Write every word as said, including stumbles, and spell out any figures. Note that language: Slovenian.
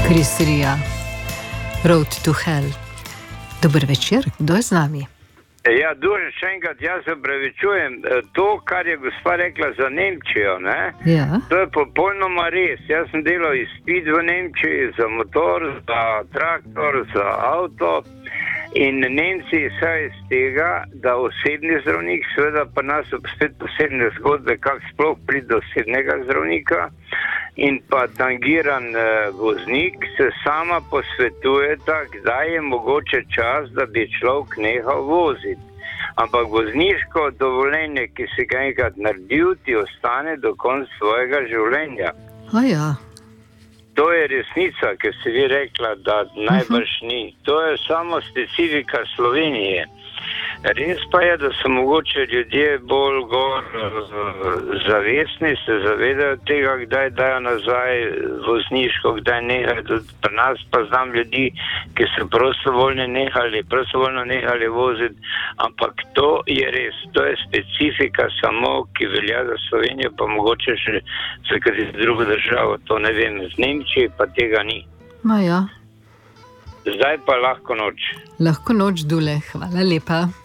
Chris Ria, Road to Hell. Dober večer, kdo je z nami? Ja, duže še enkrat, jaz se pravičujem. To, kar je gospa rekla za Nemčijo, ne? Ja. To je popolnoma res. Jaz sem delal izpit v Nemčiji za motor, za traktor, za avto. In Nemci izhajajo iz tega, da osebni zdravnik, seveda pa nas spet posebne zgodbe, kako sploh pride do osebnega zdravnika, in pa tangiran eh, voznik se sama posvetujeta, kdaj je mogoče čas, da bi človek nehal voziti. Ampak vozniško dovoljenje, ki si ga enkrat naredil, ti ostane do konca svojega življenja. A ja. To je resnica, ker si vi rekla, da najbrž ni. To je samo specifika Slovenije. Res pa je, da so mogoče ljudje bolj gor zavestni, se zavedajo tega, kdaj dajo nazaj vozniško, kdaj nehajo. Pri nas pa znam ljudi, ki so prostovoljno nehali, prostovoljno nehali voziti, ampak to je res, to je specifika samo, ki velja za Slovenijo, pa mogoče še za katero drugo državo, to ne vem, z Nemčiji pa tega ni. Ma ja. Zdaj pa lahko noč. Lahko noč, Dule, hvala lepa.